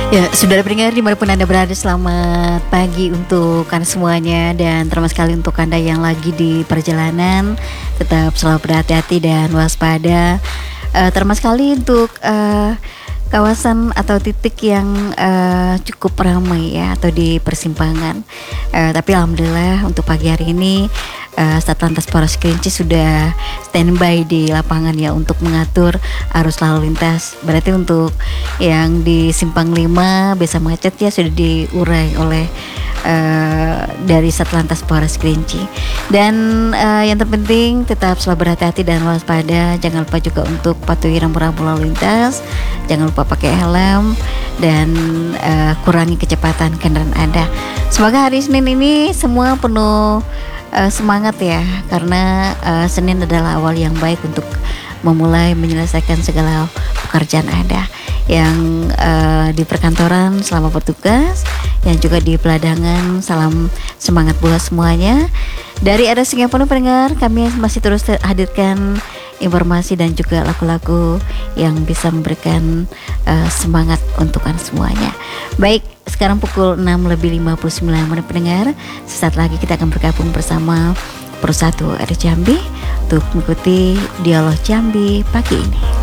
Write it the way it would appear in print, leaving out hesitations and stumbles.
Ya, saudara pendengar dimanapun Anda berada, selamat pagi untuk Anda semuanya. Dan terutama sekali untuk Anda yang lagi di perjalanan, tetap selalu berhati-hati dan waspada. Terutama sekali untuk kawasan atau titik yang cukup ramai ya, atau di persimpangan. Tapi alhamdulillah untuk pagi hari ini Satlantas Polres Kerinci sudah standby di lapangan ya untuk mengatur arus lalu lintas. Berarti untuk yang di Simpang 5 biasa macet ya sudah diurai oleh dari Satlantas Polres Kerinci. Dan yang terpenting tetap selalu berhati-hati dan waspada. Jangan lupa juga untuk patuhi rambu-rambu lalu lintas. Jangan lupa pakai helm dan kurangi kecepatan kendaraan Anda. Semoga hari Senin ini semua penuh semangat ya, karena Senin adalah awal yang baik untuk memulai menyelesaikan segala pekerjaan Anda. Yang di perkantoran selamat bertugas, yang juga di peladangan salam semangat buat semuanya. Dari ada Singapura pendengar, kami masih terus hadirkan informasi dan juga lagu-lagu yang bisa memberikan semangat untuk Anda semuanya. Baik, sekarang pukul 6:59 pendengar. Sesaat lagi kita akan bergabung bersama Persatu ada Jambi untuk mengikuti Dialog Jambi pagi ini.